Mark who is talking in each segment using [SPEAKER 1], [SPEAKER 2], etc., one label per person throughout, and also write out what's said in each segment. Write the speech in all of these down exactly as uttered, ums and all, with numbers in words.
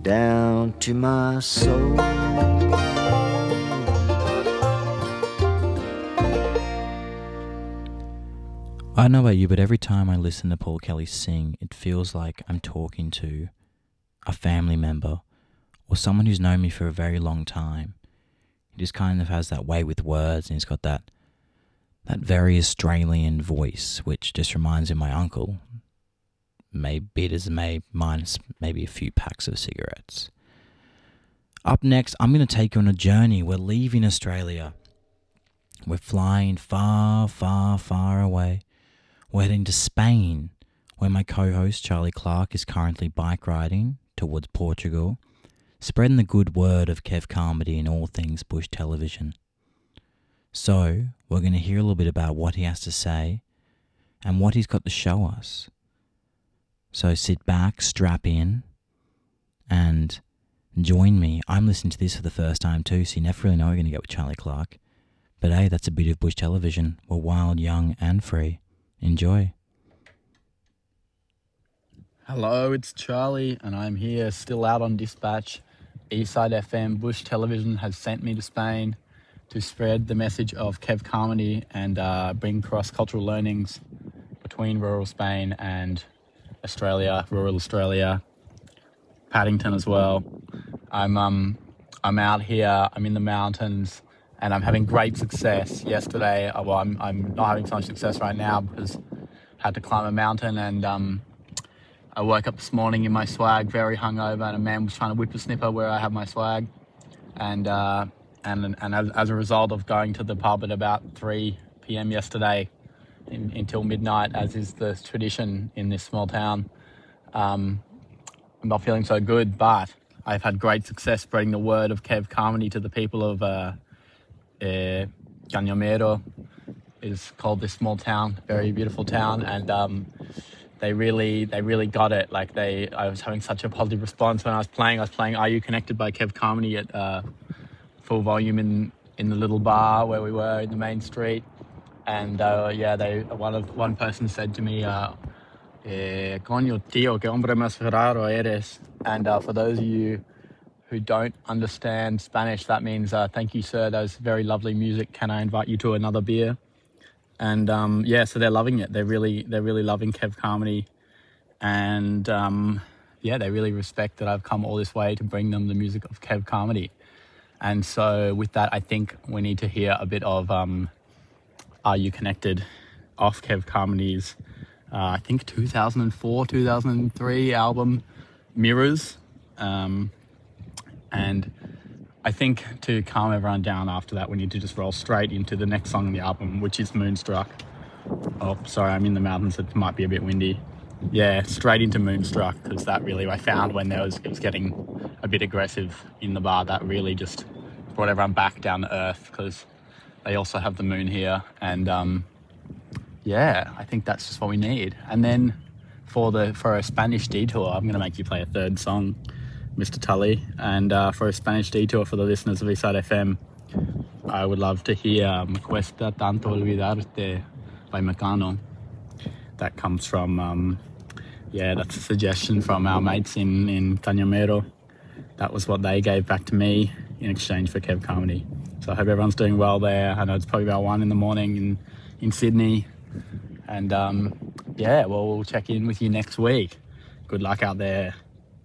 [SPEAKER 1] down to my soul.
[SPEAKER 2] I don't know about you, but every time I listen to Paul Kelly sing, it feels like I'm talking to a family member or someone who's known me for a very long time. He just kind of has that way with words, and he's got that that very Australian voice, which just reminds me of my uncle. Maybe it is may minus maybe a few packs of cigarettes. Up next, I'm going to take you on a journey. We're leaving Australia. We're flying far, far, far away. We're heading to Spain, where my co-host Charlie Clark is currently bike riding towards Portugal, spreading the good word of Kev Carmody in all things Bush television. So, we're going to hear a little bit about what he has to say and what he's got to show us. So sit back, strap in, and join me. I'm listening to this for the first time too, so you never really know what you're going to get with Charlie Clark. But hey, that's a bit of Bush television. We're wild, young, and free. Enjoy.
[SPEAKER 3] Hello, it's Charlie, and I'm here still out on dispatch. Eastside F M Bush Television has sent me to Spain to spread the message of Kev Carmody and uh, bring cross-cultural learnings between rural Spain and Australia, rural Australia, Paddington as well. I'm um I'm out here. I'm in the mountains, and I'm having great success. Yesterday, uh, well, I'm I'm not having so much success right now because I had to climb a mountain, and um. I woke up this morning in my swag, very hungover, and a man was trying to whip a snipper where I have my swag. And uh, and and as, as a result of going to the pub at about three p.m. yesterday in, until midnight, as is the tradition in this small town, um, I'm not feeling so good, but I've had great success spreading the word of Kev Carmody to the people of uh, uh, Cañamero, is called this small town, very beautiful town, and um, They really, they really got it. Like they, I was having such a positive response when I was playing. I was playing "Are You Connected" by Kev Carmody at uh, full volume in, in the little bar where we were in the main street. And uh, yeah, they one of one person said to me, uh, eh, "Coño tío, qué hombre más raro eres." And uh, for those of you who don't understand Spanish, that means uh, "Thank you, sir. That was very lovely music. Can I invite you to another beer?" And um, yeah, so they're loving it. They're really, they're really loving Kev Carmody, and um, yeah, they really respect that I've come all this way to bring them the music of Kev Carmody. And so, with that, I think we need to hear a bit of um, "Are You Connected" off Kev Carmody's, uh, I think two thousand four, two thousand three album Mirrors, um, and I think to calm everyone down after that, we need to just roll straight into the next song on the album, which is Moonstruck. Oh, sorry, I'm in the mountains, it might be a bit windy. Yeah, straight into Moonstruck, because that really, I found when there was, it was getting a bit aggressive in the bar, that really just brought everyone back down to earth, because they also have the moon here. And um, yeah, I think that's just what we need. And then for the for a Spanish detour, I'm going to make you play a third song, Mister Tully, and uh, for a Spanish detour for the listeners of Eastside F M, I would love to hear Me Cuesta Tanto Olvidarte by Mecano. That comes from, um, yeah, that's a suggestion from our mates in, in Cañamero. That was what they gave back to me in exchange for Kev Carmody. So I hope everyone's doing well there. I know it's probably about one in the morning in, in Sydney. And um, yeah, well, we'll check in with you next week. Good luck out there.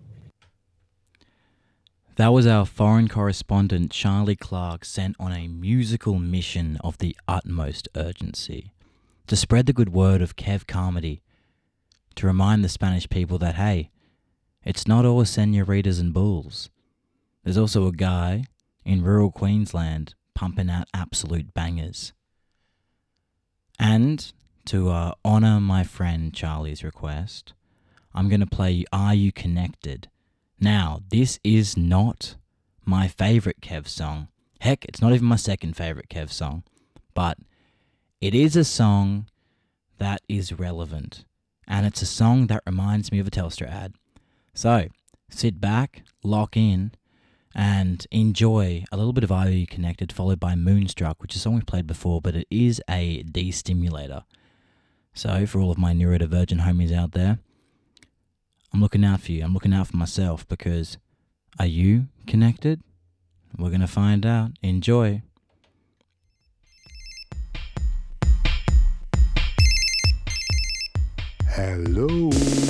[SPEAKER 2] That was our foreign correspondent Charlie Clark sent on a musical mission of the utmost urgency to spread the good word of Kev Carmody, to remind the Spanish people that, hey, it's not all senoritas and bulls. There's also a guy in rural Queensland pumping out absolute bangers. And to uh, honour my friend Charlie's request, I'm going to play Are You Connected? Now, this is not my favourite Kev song. Heck, it's not even my second favourite Kev song. But it is a song that is relevant. And it's a song that reminds me of a Telstra ad. So, sit back, lock in, and enjoy a little bit of Are You Connected, followed by Moonstruck, which is a song we've played before, but it is a destimulator. So, for all of my neurodivergent homies out there, I'm looking out for you. I'm looking out for myself, because Are you connected? We're going to find out. Enjoy.
[SPEAKER 4] Hello.